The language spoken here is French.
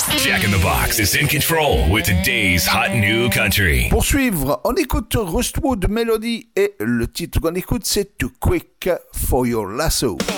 Jack in the Box is in control with today's hot new country. Pour suivre, on écoute Rustwood Melody et le titre qu'on écoute c'est Too Quick for Your Lasso.